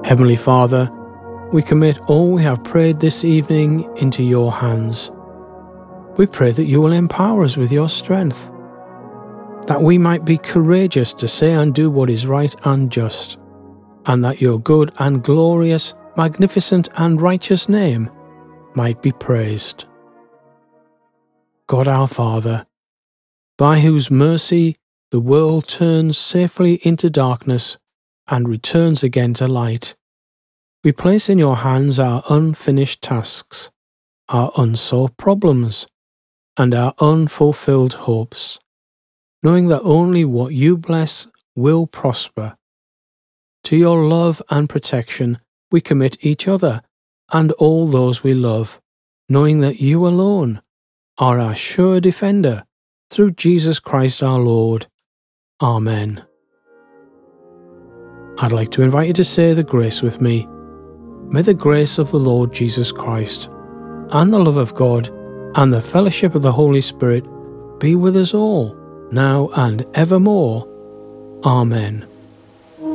Heavenly Father, we commit all we have prayed this evening into your hands. We pray that you will empower us with your strength, that we might be courageous to say and do what is right and just, and that your good and glorious, magnificent and righteous name might be praised. God our Father, by whose mercy the world turns safely into darkness and returns again to light, we place in your hands our unfinished tasks, our unsolved problems, and our unfulfilled hopes, knowing that only what you bless will prosper. To your love and protection we commit each other and all those we love, knowing that you alone are our sure defender, through Jesus Christ our Lord. Amen. I'd like to invite you to say the grace with me. May the grace of the Lord Jesus Christ, and the love of God, and the fellowship of the Holy Spirit be with us all, now and evermore. Amen.